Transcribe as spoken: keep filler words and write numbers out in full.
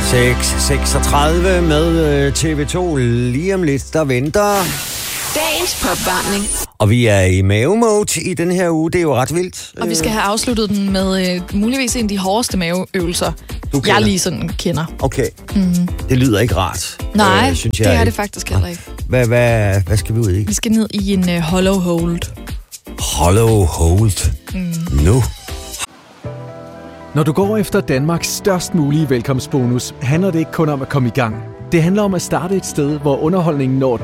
seks seksogtredive med T V to lige om lidt, der venter dagens popvarmning. Og vi er i mave-mode i den her uge, det er jo ret vildt. Og vi skal have afsluttet den med øh, muligvis en af de hårdeste maveøvelser, jeg lige sådan kender. Okay, mm-hmm. Det lyder ikke rart. Nej, øh, synes jeg det er ikke. det faktisk heller ikke. Hvad, hvad, hvad skal vi ud i? Vi skal ned i en uh, hollow hold. Hollow hold? Mm. Nu? Når du går efter Danmarks størst mulige velkomstbonus, handler det ikke kun om at komme i gang. Det handler om at starte et sted, hvor underholdningen når